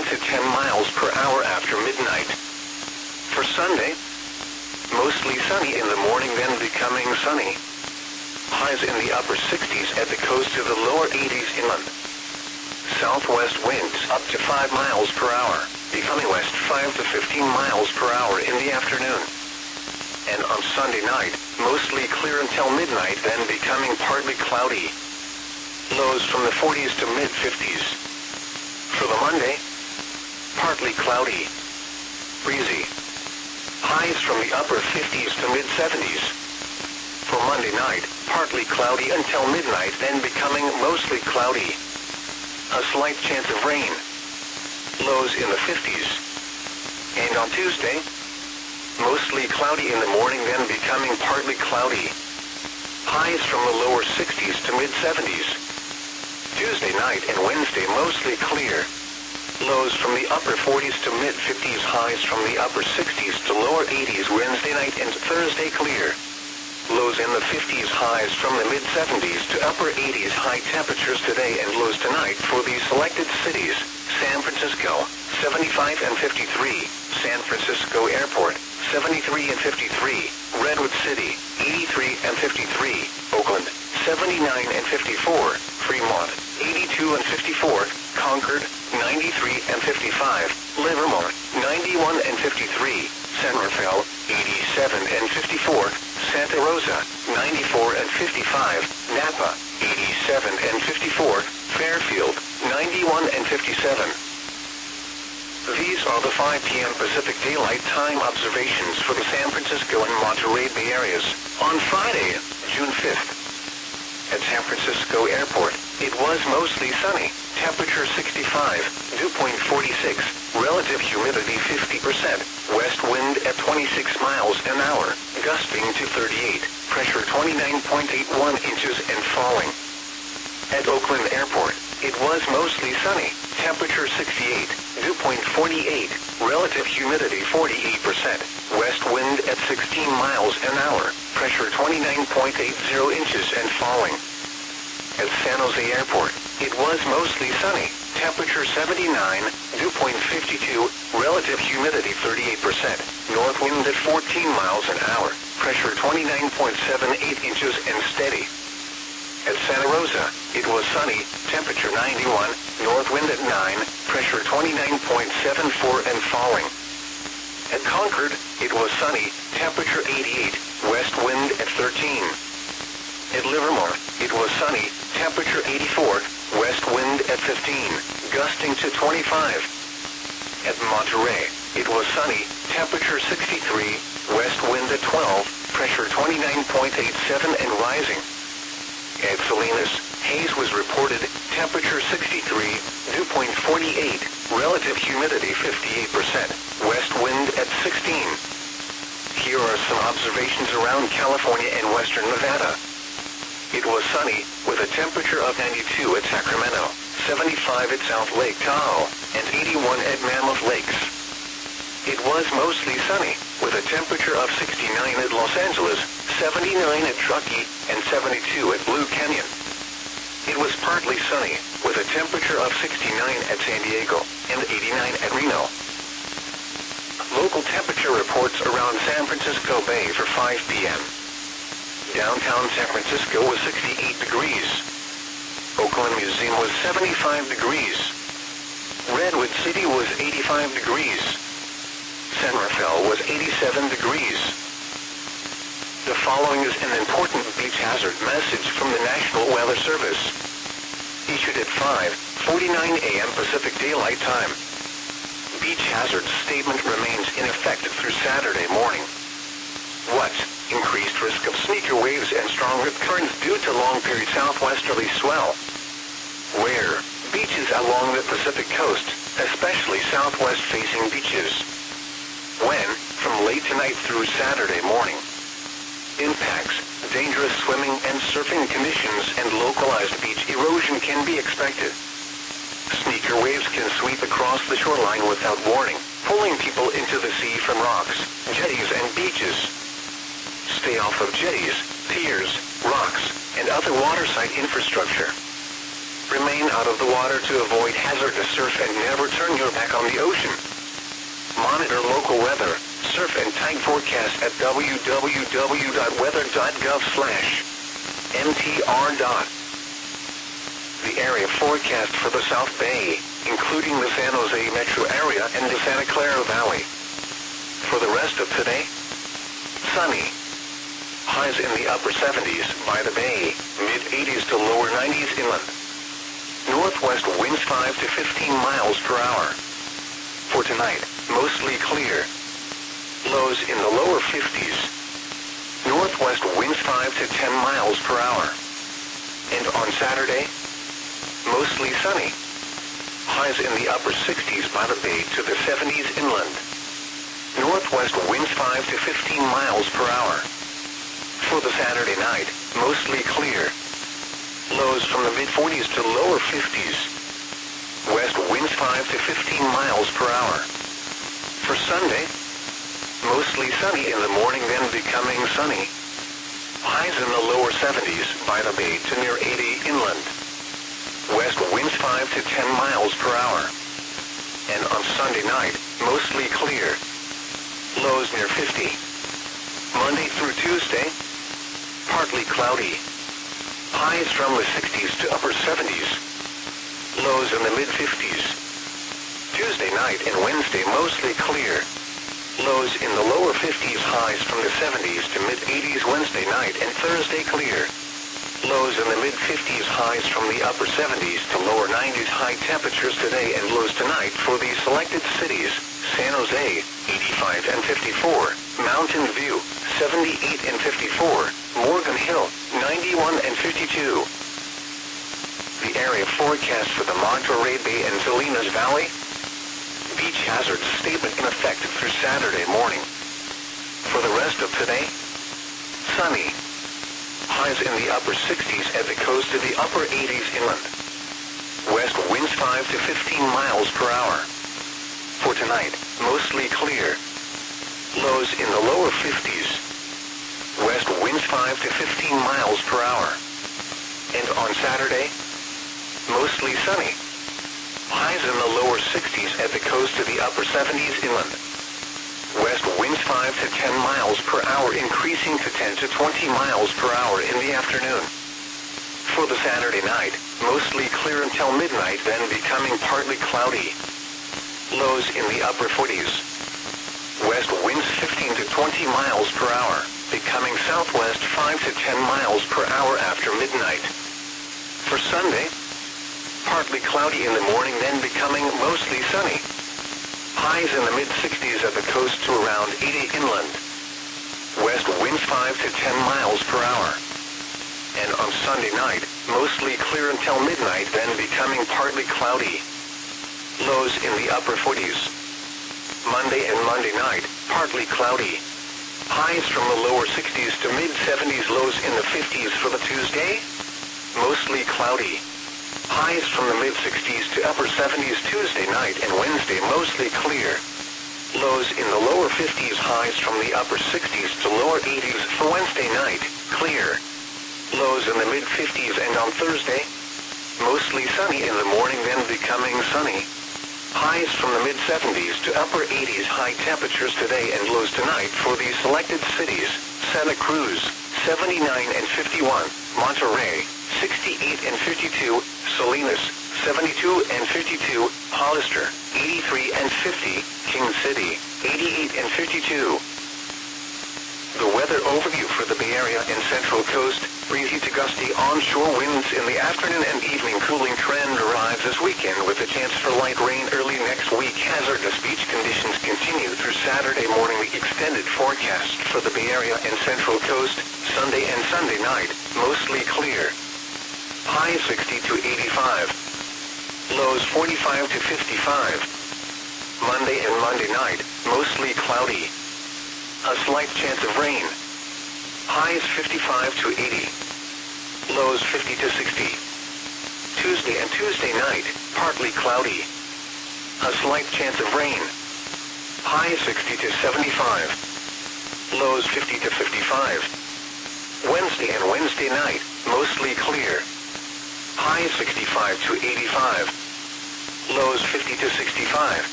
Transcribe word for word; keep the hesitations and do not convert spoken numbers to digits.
five to ten miles per hour after midnight. For Sunday, mostly sunny in the morning, then becoming sunny. Highs in the upper sixties at the coast to the lower eighties inland. Southwest winds up to five miles per hour, becoming west five to fifteen miles per hour in the afternoon. And on Sunday night, mostly clear until midnight, then becoming partly cloudy. Lows from the forties to mid-fifties. For the Monday, partly cloudy. Breezy. Highs from the upper fifties to mid-seventies. For Monday night, partly cloudy until midnight, then becoming mostly cloudy. A slight chance of rain. Lows in the fifties. And on Tuesday, mostly cloudy in the morning, then becoming partly cloudy. Highs from the lower sixties to mid-seventies. Tuesday night and Wednesday mostly clear. Lows from the upper forties to mid-fifties, highs from the upper sixties to lower eighties Wednesday night and Thursday clear. Lows in the fifties, highs from the mid-seventies to upper eighties, high temperatures today and lows tonight for the selected cities: San Francisco, seventy-five and fifty-three, San Francisco Airport, seventy-three and fifty-three, Redwood City, eighty-three and fifty-three, Oakland, seventy-nine and fifty-four, Fremont, eighty-two and fifty-four, Concord, ninety-three and fifty-five, Livermore, ninety-one and fifty-three, San Rafael, eighty-seven and fifty-four, Santa Rosa, ninety-four and fifty-five, Napa, eighty-seven and fifty-four, Fairfield, ninety-one and fifty-seven. These are the five p m Pacific Daylight Time observations for the San Francisco and Monterey Bay areas on Friday, June fifth. At San Francisco Airport, it was mostly sunny, temperature sixty-five, dew point forty-six, relative humidity fifty percent, west wind at twenty-six miles an hour, gusting to thirty-eight, pressure twenty-nine point eight one inches and falling. At Oakland Airport, it was mostly sunny, temperature sixty-eight, dew point forty-eight, relative humidity forty-eight percent, west wind at sixteen miles an hour, pressure twenty-nine point eight zero inches and falling. At San Jose Airport, it was mostly sunny, temperature seventy-nine, dew point fifty-two, relative humidity thirty-eight percent, north wind at fourteen miles an hour, pressure twenty-nine point seven eight inches and steady. At Santa Rosa, it was sunny, temperature ninety-one, north wind at nine, pressure twenty-nine point seven four and falling. At Concord, it was sunny, temperature eighty-eight, west wind at thirteen. At Livermore, it was sunny, temperature eighty-four, west wind at fifteen, gusting to twenty-five. At Monterey, it was sunny, temperature sixty-three, west wind at twelve, pressure twenty-nine point eight seven and rising. At Salinas, haze was reported, temperature sixty-three, dew point forty-eight, relative humidity fifty-eight percent, west wind at sixteen. Here are some observations around California and western Nevada. It was sunny, with a temperature of ninety-two at Sacramento, seventy-five at South Lake Tahoe, and eighty-one at Mammoth Lakes. It was mostly sunny, with a temperature of sixty-nine at Los Angeles, seventy-nine at Truckee, and seventy-two at Blue Canyon. It was partly sunny, with a temperature of sixty-nine at San Diego, and eighty-nine at Reno. Local temperature reports around San Francisco Bay for five p m Downtown San Francisco was sixty-eight degrees. Oakland Museum was seventy-five degrees. Redwood City was eighty-five degrees. San Rafael was eighty-seven degrees. The following is an important beach hazard message from the National Weather Service. Issued at five forty-nine a m Pacific Daylight Time. Beach hazard statement remains in effect through Saturday morning. What? Increased risk of sneaker waves and strong rip currents due to long-period southwesterly swell. Where? Beaches along the Pacific coast, especially southwest-facing beaches. When? From late tonight through Saturday morning. Impacts: dangerous swimming and surfing conditions and localized beach erosion can be expected. Sneaker waves can sweep across the shoreline without warning, pulling people into the sea from rocks, jetties and beaches. Stay off of jetties, piers, rocks, and other waterside infrastructure. Remain out of the water to avoid hazardous surf and never turn your back on local weather, surf and tag forecast at w w w dot weather dot gov slash m t r. The area forecast for the South Bay, including the San Jose metro area and the Santa Clara Valley. For the rest of today, sunny. Highs in the upper seventies by the bay, mid eighties to lower nineties inland. Northwest winds five to fifteen miles per hour. For tonight, mostly clear. Lows in the lower fifties. Northwest winds five to ten miles per hour. And on Saturday, mostly sunny. Highs in the upper sixties by the bay to the seventies inland. Northwest winds five to fifteen miles per hour. For the Saturday night, mostly clear. Lows from the mid forties to lower fifties. West winds five to fifteen miles per hour. For Sunday, mostly sunny in the morning, then becoming sunny. Highs in the lower seventies by the bay to near eighty inland. West winds five to ten miles per hour. And on Sunday night, mostly clear. Lows near fifty. Monday through Tuesday, partly cloudy. Highs from the sixties to upper seventies. Lows in the mid fifties. Tuesday night and Wednesday mostly clear. Lows in the lower fifties, highs from the seventies to mid eighties Wednesday night and Thursday clear. Lows in the mid fifties, highs from the upper seventies to lower nineties. High temperatures today and lows tonight for the selected cities: San Jose, eighty-five and fifty-four, Mountain View, seventy-eight and fifty-four, Morgan Hill, ninety-one and fifty-two. The area forecast for the Monterey Bay and Salinas Valley. Beach hazard statement in effect through Saturday morning. For the rest of today, sunny. Highs in the upper sixties at the coast to the upper eighties inland. West winds five to fifteen miles per hour. For tonight, mostly clear. Lows in the lower fifties. West winds five to fifteen miles per hour. And on Saturday, mostly sunny. Highs in the lower sixties at the coast to the upper seventies inland. West winds five to ten miles per hour, increasing to ten to twenty miles per hour in the afternoon. For the Saturday night, mostly clear until midnight, then becoming partly cloudy. Lows in the upper forties. West winds fifteen to twenty miles per hour, becoming southwest five to ten miles per hour after midnight. For Sunday, partly cloudy in the morning, then becoming mostly sunny. Highs in the mid sixties at the coast to around eighty inland. West winds five to ten miles per hour. And on Sunday night, mostly clear until midnight, then becoming partly cloudy. Lows in the upper forties. Monday and Monday night, partly cloudy. Highs from the lower sixties to mid seventies, lows in the fifties for the Tuesday. Mostly cloudy. Highs from the mid sixties to upper seventies Tuesday night and Wednesday, mostly clear. Lows in the lower fifties, highs from the upper sixties to lower eighties for Wednesday night, clear. Lows in the mid fifties, and on Thursday, mostly sunny in the morning, then becoming sunny. Highs from the mid seventies to upper eighties. High temperatures today and lows tonight for the selected cities: Santa Cruz, seventy-nine and fifty-one, Monterey, sixty-eight and fifty-two, Salinas, seventy-two and fifty-two, Hollister, eighty-three and fifty, King City, eighty-eight and fifty-two. The weather overview for the Bay Area and Central Coast: breezy to gusty onshore winds in the afternoon and evening. Cooling trend arrives this weekend with a chance for light rain early next week. Hazardous beach conditions continue through Saturday morning. The extended forecast for the Bay Area and Central Coast: Sunday and Sunday night, mostly clear. High sixty to eighty-five. Lows forty-five to fifty-five. Monday and Monday night, mostly cloudy. A slight chance of rain. Highs fifty-five to eighty. Lows fifty to sixty. Tuesday and Tuesday night, partly cloudy. A slight chance of rain. Highs sixty to seventy-five. Lows fifty to fifty-five. Wednesday and Wednesday night, mostly clear. Highs sixty-five to eighty-five. Lows fifty to sixty-five.